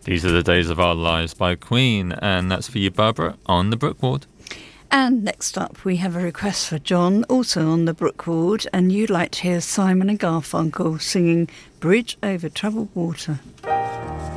These are the Days of Our Lives by Queen, and that's for you, Barbara, on the Brookward. And next up, we have a request for John, also on the Brookward, and you'd like to hear Simon and Garfunkel singing Bridge Over Troubled Water.